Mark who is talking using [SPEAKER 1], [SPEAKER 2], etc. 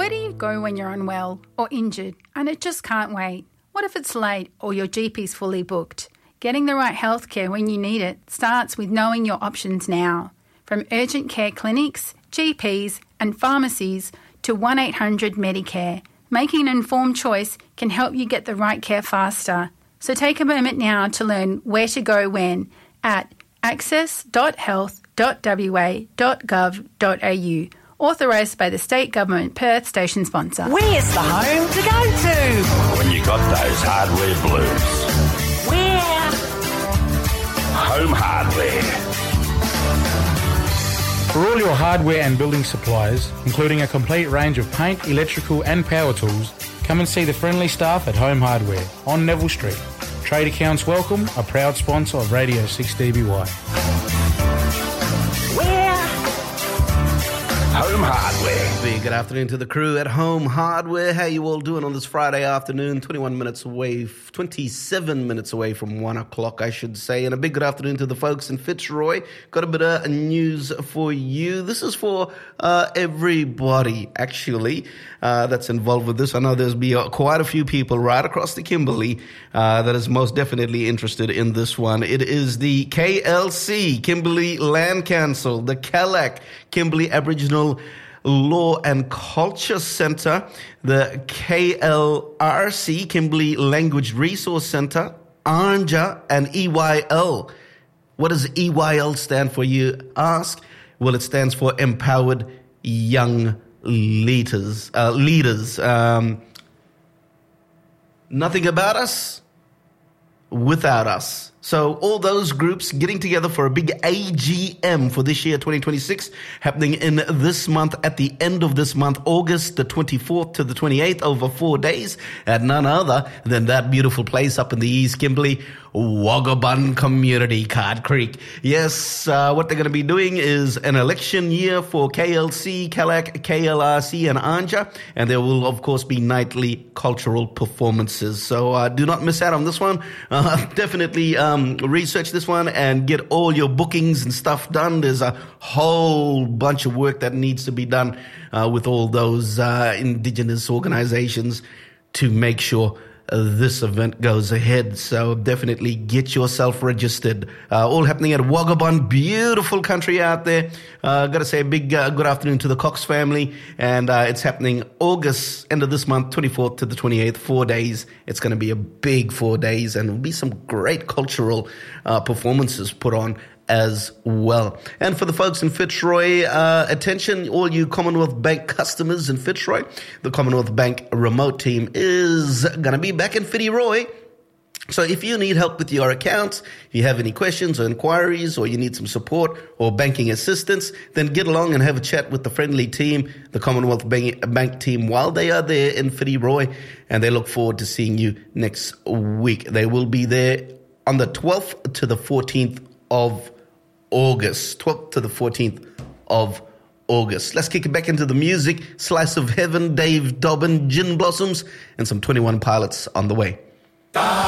[SPEAKER 1] Where do you go when you're unwell or injured and it just can't wait? What if it's late or your GP's fully booked? Getting the right healthcare when you need it starts with knowing your options now. From urgent care clinics, GPs and pharmacies to 1-800-Medicare, making an informed choice can help you get the right care faster. So take a moment now to learn where to go when at access.health.wa.gov.au. Authorised by the State Government Perth Station Sponsor.
[SPEAKER 2] Where's the home to go to?
[SPEAKER 3] When you got those hardware blues.
[SPEAKER 2] Where?
[SPEAKER 3] Home Hardware.
[SPEAKER 4] For all your hardware and building supplies, including a complete range of paint, electrical and power tools, come and see the friendly staff at Home Hardware on Neville Street. Trade accounts welcome, a proud sponsor of Radio 6DBY.
[SPEAKER 3] Home Hardware.
[SPEAKER 5] Big good afternoon to the crew at Home Hardware. How you all doing on this Friday afternoon? 27 minutes away from 1 o'clock, I should say. And a big good afternoon to the folks in Fitzroy. Got a bit of news for you. This is for everybody, actually, that's involved with this. I know there's quite a few people right across the Kimberley that is most definitely interested in this one. It is the KLC, Kimberley Land Council, the KALAC, Kimberley Aboriginal Law and Culture Centre, the KLRC, Kimberley Language Resource Centre, ANJA, and EYL. What does EYL stand for, you ask? Well, it stands for Empowered Young Leaders. Nothing about us without us. So all those groups getting together for a big AGM for this year, 2026, happening in this month, at the end of this month, August the 24th to the 28th, over 4 days, at none other than that beautiful place up in the East Kimberley, Wagabun Community, Card Creek. Yes, what they're going to be doing is an election year for KLC, KALAC, KLRC, and ANJA, and there will, of course, be nightly cultural performances. So do not miss out on this one. Definitely research this one and get all your bookings and stuff done. There's a whole bunch of work that needs to be done with all those Indigenous organizations to make sure this event goes ahead. So definitely get yourself registered. All happening at Wagabun, beautiful country out there. Got to say a big good afternoon to the Cox family. And it's happening August, end of this month, 24th to the 28th, 4 days. It's going to be a big 4 days, and there'll be some great cultural performances put on as well. And for the folks in Fitzroy, attention, all you Commonwealth Bank customers in Fitzroy, the Commonwealth Bank remote team is going to be back in Fitzroy. So if you need help with your accounts, if you have any questions or inquiries, or you need some support or banking assistance, then get along and have a chat with the friendly team, the Commonwealth Bank team, while they are there in Fitzroy, and they look forward to seeing you next week. They will be there on the 12th to the 14th of August, 12th to the 14th of August. Let's kick it back into the music. Slice of Heaven, Dave Dobbin, Gin Blossoms, and some 21 Pilots on the way.